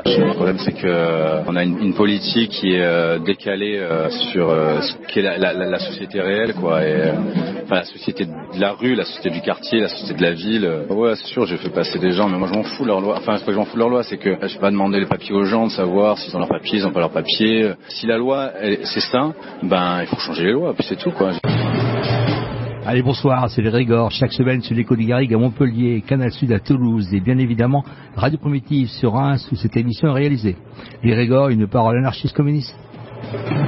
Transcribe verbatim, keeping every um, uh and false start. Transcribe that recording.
Le problème, c'est que euh, on a une, une politique qui est euh, décalée euh, sur euh, ce qu'est la, la, la société réelle, quoi. Et, euh, enfin, la société de la rue, la société du quartier, la société de la ville. Euh, ouais, c'est sûr, j'ai fait passer des gens, mais moi je m'en fous de leur loi. Enfin, c'est pas que je m'en fous de leur loi, c'est que je vais pas demander les papiers aux gens de savoir s'ils ont leurs papiers, ils ont pas leurs papiers. Si la loi, elle, c'est ça, ben il faut changer les lois, puis c'est tout, quoi. Allez, bonsoir, c'est les Régors, chaque semaine sur l'écho du Garrigue à Montpellier, Canal Sud à Toulouse et bien évidemment Radio Primitive sur Reims où cette émission est réalisée. Les Régors, une parole anarchiste communiste.